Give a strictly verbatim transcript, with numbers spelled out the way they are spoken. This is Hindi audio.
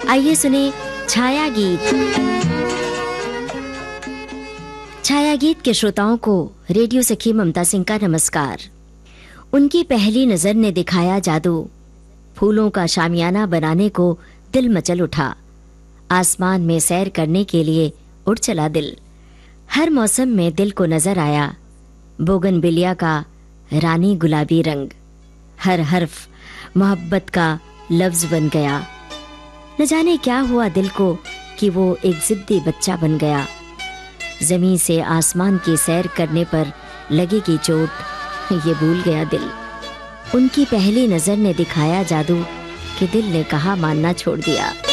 आइए सुने छाया गीत। छाया गीत के श्रोताओं को रेडियो सखी ममता सिंह का नमस्कार। उनकी पहली नजर ने दिखाया जादू, फूलों का शामियाना बनाने को दिल मचल उठा। आसमान में सैर करने के लिए उड़ चला दिल। हर मौसम में दिल को नजर आया बोगनविलिया का रानी गुलाबी रंग। हर हर्फ मोहब्बत का लफ्ज बन गया। न जाने क्या हुआ दिल को कि वो एक जिद्दी बच्चा बन गया। जमीन से आसमान की सैर करने पर लगेगी चोट, ये भूल गया दिल। उनकी पहली नजर ने दिखाया जादू कि दिल ने कहा मानना छोड़ दिया।